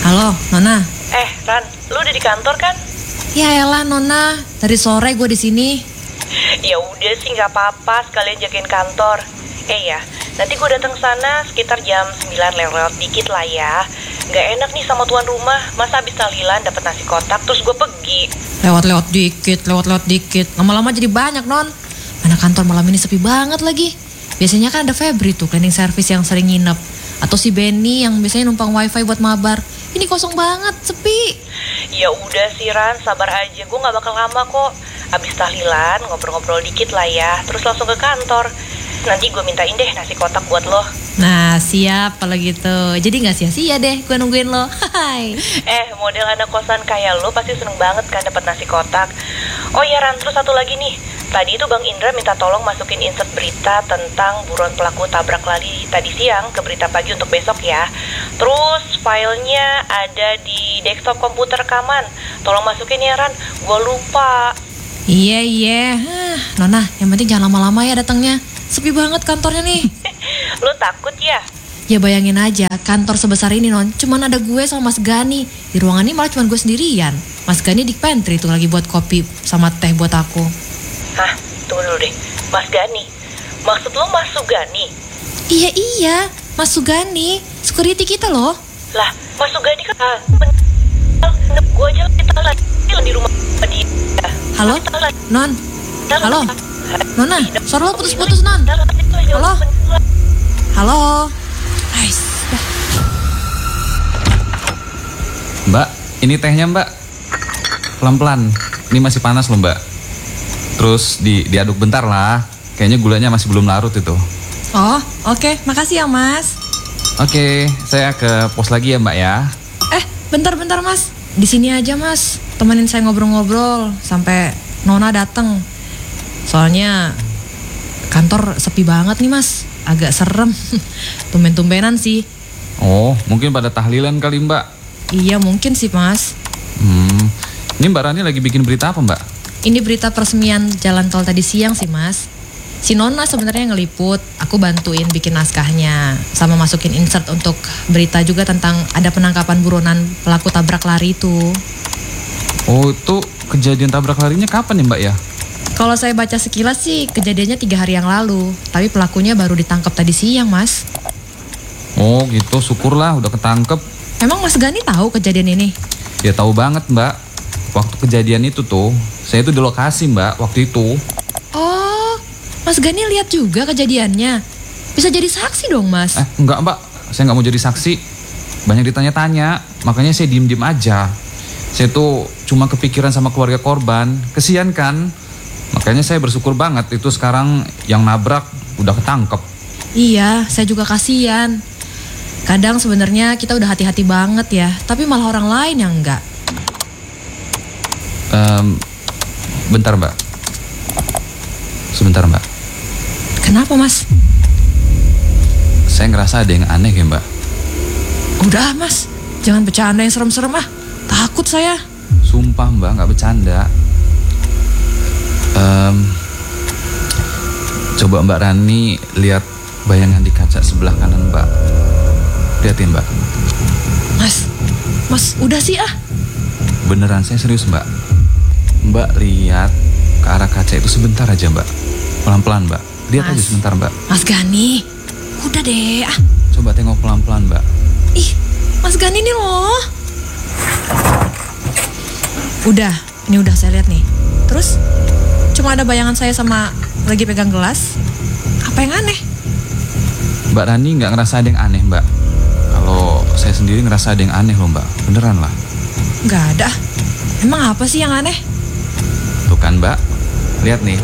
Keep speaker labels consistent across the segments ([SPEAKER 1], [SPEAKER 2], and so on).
[SPEAKER 1] Halo, Nona.
[SPEAKER 2] Ran, lu udah di kantor kan?
[SPEAKER 1] Ya elah, Nona. Dari sore gue di sini.
[SPEAKER 2] Ya udah sih, nggak apa-apa. Sekalian jagain kantor. Ya, nanti gue datang sana sekitar jam 9 lewat dikit lah ya. Nggak enak nih sama tuan rumah. Masa habis tahlilan dapat nasi kotak terus gue pergi.
[SPEAKER 1] Lewat-lewat dikit. Lama-lama jadi banyak, Non. Mana kantor malam ini sepi banget lagi. Biasanya kan ada Febri tuh, cleaning service yang sering nginep. Atau si Benny yang biasanya numpang wifi buat mabar. Ini kosong banget, sepi.
[SPEAKER 2] Ya udah sih Ran, sabar aja. Gue nggak bakal lama kok. Abis tahlilan ngobrol-ngobrol dikit lah ya. Terus langsung ke kantor. Nanti gue mintain deh nasi kotak buat lo.
[SPEAKER 1] Nah, siap kalau gitu. Jadi gak sia-sia deh gue nungguin lo. Hai.
[SPEAKER 2] Model anak kosan kayak lo pasti seneng banget kan dapat nasi kotak. Oh ya Ran, terus satu lagi nih. Tadi itu Bang Indra minta tolong masukin insert berita tentang buruan pelaku tabrak lari tadi siang ke berita pagi untuk besok ya. Terus filenya ada di desktop komputer rekaman. Tolong masukin ya Ran, gue lupa.
[SPEAKER 1] Iya. Nona, yang penting jangan lama-lama ya datangnya. Sepi banget kantornya nih.
[SPEAKER 2] Lu takut ya?
[SPEAKER 1] Ya bayangin aja, kantor sebesar ini Non, cuman ada gue sama Mas Gani. Di ruangan ini malah cuman gue sendirian. Mas Gani di pantry tuh lagi buat kopi sama teh buat aku.
[SPEAKER 2] Hah? Tunggu dulu deh. Mas Gani? Maksud lo Mas Sugani?
[SPEAKER 1] Iya, Mas Sugani, security kita loh.
[SPEAKER 2] Lah, Mas Sugani kan gue aja lagi di rumah dia.
[SPEAKER 1] Halo? Non? Halo? Nona, suara lo putus-putus, Non. Halo? Ais, dah.
[SPEAKER 3] Mbak, ini tehnya Mbak. Pelan-pelan, ini masih panas loh Mbak. Terus diaduk bentar lah. Kayaknya gulanya masih belum larut itu.
[SPEAKER 1] Oh, oke. Makasih ya Mas.
[SPEAKER 3] Oke, saya ke pos lagi ya Mbak ya.
[SPEAKER 1] Bentar Mas. Di sini aja Mas. Temenin saya ngobrol-ngobrol sampai Nona datang. Soalnya kantor sepi banget nih Mas. Agak serem. Tumben-tumbenan sih.
[SPEAKER 3] Oh, mungkin pada tahlilan kali Mbak.
[SPEAKER 1] Iya mungkin sih Mas.
[SPEAKER 3] Ini Mbak Rani lagi bikin berita apa Mbak?
[SPEAKER 1] Ini berita peresmian jalan tol tadi siang sih Mas. Si Nona sebenarnya ngeliput, aku bantuin bikin naskahnya, sama masukin insert untuk berita juga tentang ada penangkapan buronan pelaku tabrak lari itu.
[SPEAKER 3] Oh, itu kejadian tabrak larinya kapan ya Mbak ya?
[SPEAKER 1] Kalau saya baca sekilas sih kejadiannya 3 hari yang lalu, tapi pelakunya baru ditangkap tadi siang Mas.
[SPEAKER 3] Oh gitu, syukurlah udah ketangkep.
[SPEAKER 1] Emang Mas Gani tahu kejadian ini?
[SPEAKER 3] Ya tahu banget Mbak. Waktu kejadian itu tuh, saya tuh di lokasi Mbak waktu itu.
[SPEAKER 1] Oh, Mas Gani lihat juga kejadiannya. Bisa jadi saksi dong Mas.
[SPEAKER 3] Enggak Mbak, saya nggak mau jadi saksi. Banyak ditanya-tanya, makanya saya diem-diem aja. Saya tuh cuma kepikiran sama keluarga korban, kesian kan. Makanya saya bersyukur banget itu sekarang yang nabrak udah ketangkep.
[SPEAKER 1] Iya, saya juga kasihan. Kadang sebenarnya kita udah hati-hati banget ya, tapi malah orang lain yang enggak.
[SPEAKER 3] Bentar Mbak. Sebentar Mbak.
[SPEAKER 1] Kenapa Mas?
[SPEAKER 3] Saya ngerasa ada yang aneh ya Mbak.
[SPEAKER 1] Udah Mas, jangan bercanda yang serem-serem ah. Takut saya.
[SPEAKER 3] Sumpah Mbak, nggak bercanda. Coba Mbak Rani lihat bayangan di kaca sebelah kanan Mbak. Lihatin Mbak.
[SPEAKER 1] Mas udah sih ah.
[SPEAKER 3] Beneran, saya serius Mbak. Mbak lihat ke arah kaca itu sebentar aja Mbak. Pelan-pelan Mbak. Lihat aja sebentar Mbak.
[SPEAKER 1] Mas Gani, udah deh ah.
[SPEAKER 3] Coba tengok pelan-pelan Mbak.
[SPEAKER 1] Ih, Mas Gani nih loh. Ini udah saya lihat nih. Terus cuma ada bayangan saya sama lagi pegang gelas. Apa yang aneh?
[SPEAKER 3] Mbak Rani nggak ngerasa ada yang aneh Mbak. Kalau saya sendiri ngerasa ada yang aneh loh Mbak. Beneran lah.
[SPEAKER 1] Nggak ada. Emang apa sih yang aneh?
[SPEAKER 3] Tuh kan Mbak. Lihat nih.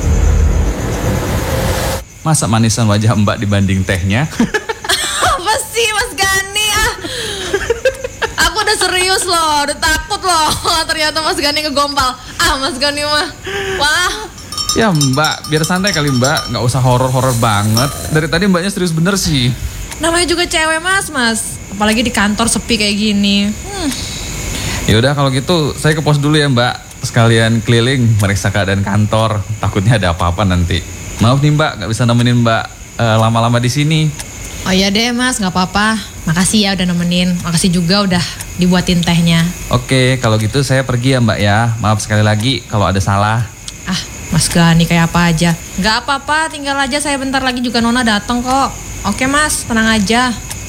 [SPEAKER 3] Masa manisan wajah Mbak dibanding tehnya?
[SPEAKER 1] Apa sih Mas Gani ah? Aku udah serius loh, udah takut loh. Ternyata Mas Gani ngegombal. Mas Gani mah. Wah.
[SPEAKER 3] Ya Mbak, biar santai kali Mbak. Nggak usah horor-horor banget. Dari tadi Mbaknya serius bener sih.
[SPEAKER 1] Namanya juga cewek Mas. Apalagi di kantor sepi kayak gini.
[SPEAKER 3] Ya udah kalau gitu saya ke pos dulu ya Mbak. Sekalian keliling meriksa keadaan kantor. Takutnya ada apa-apa nanti. Maaf nih Mbak, nggak bisa nemenin Mbak lama-lama di sini.
[SPEAKER 1] Oh iya deh Mas, nggak apa-apa. Makasih ya udah nemenin. Makasih juga udah dibuatin tehnya.
[SPEAKER 3] Oke, kalau gitu saya pergi ya Mbak ya. Maaf sekali lagi kalau ada salah.
[SPEAKER 1] Ah, Mas Gani kayak apa aja. Gak apa-apa, tinggal aja, saya bentar lagi juga Nona datang kok. Oke Mas, tenang aja.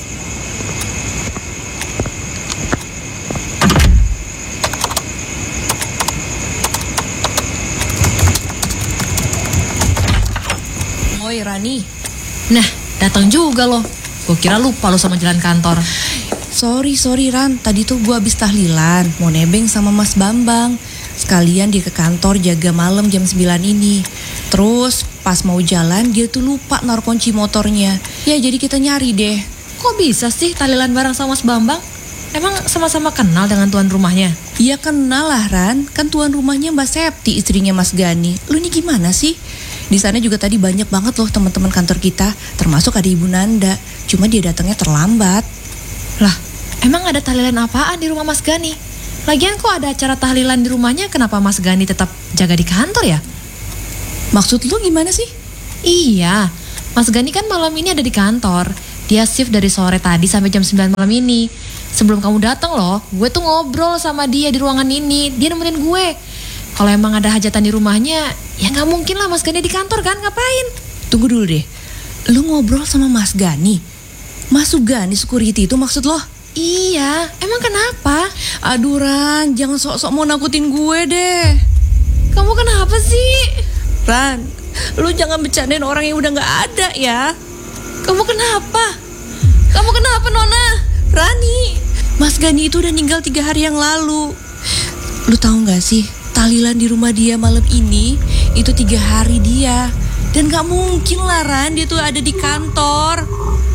[SPEAKER 1] Oi Rani. Nah, datang juga loh. Gue kira lupa lo sama jalan kantor.
[SPEAKER 4] Sorry Ran, tadi tuh gue habis tahlilan, mau nebeng sama Mas Bambang. Sekalian dia ke kantor jaga malam jam 9 ini. Terus pas mau jalan dia tuh lupa naruh kunci motornya. Ya jadi kita nyari deh.
[SPEAKER 1] Kok bisa sih tahlilan bareng sama Mas Bambang? Emang sama-sama kenal dengan tuan rumahnya?
[SPEAKER 4] Iya kenal lah Ran, kan tuan rumahnya Mbak Septi, istrinya Mas Gani. Lu ini gimana sih? Di sana juga tadi banyak banget loh teman-teman kantor kita, termasuk ada Ibu Nanda. Cuma dia datangnya terlambat.
[SPEAKER 1] Lah, emang ada tahlilan apaan di rumah Mas Gani? Lagian kok ada acara tahlilan di rumahnya, kenapa Mas Gani tetap jaga di kantor ya?
[SPEAKER 4] Maksud lu gimana sih?
[SPEAKER 1] Iya, Mas Gani kan malam ini ada di kantor. Dia shift dari sore tadi sampai jam 9 malam ini. Sebelum kamu datang loh, gue tuh ngobrol sama dia di ruangan ini. Dia nemenin gue. Kalau emang ada hajatan di rumahnya, ya nggak mungkin lah Mas Gani di kantor kan, ngapain?
[SPEAKER 4] Tunggu dulu deh, lu ngobrol sama Mas Gani? Mas Sugani security itu maksud lo?
[SPEAKER 1] Iya, emang kenapa?
[SPEAKER 4] Aduh Ran, jangan sok-sok mau nakutin gue deh.
[SPEAKER 1] Kamu kenapa sih?
[SPEAKER 4] Ran, lu jangan bercandain orang yang udah gak ada ya.
[SPEAKER 1] Kamu kenapa? Kamu kenapa Nona?
[SPEAKER 4] Rani, Mas Gani itu udah meninggal 3 hari yang lalu. Lu tahu gak sih, tahlilan di rumah dia malam ini itu 3 hari dia. Dan gak mungkin lah Ran, dia tuh ada di kantor.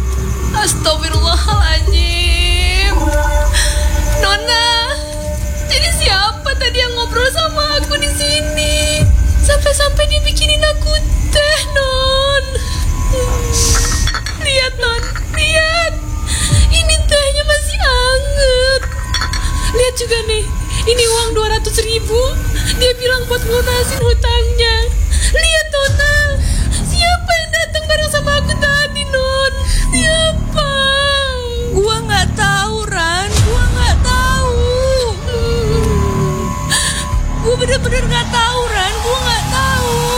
[SPEAKER 1] Astagfirullahaladzim. Nona, jadi siapa tadi yang ngobrol sama aku di sini? Sampai-sampai dia bikinin aku teh, Non. Lihat, Non, lihat. Ini tehnya masih anget. Lihat juga nih, ini uang 200.000. Dia bilang buat lunasin hutangnya. Lihat, Nona, siapa yang datang bareng sama aku tadi, Non? Siapa?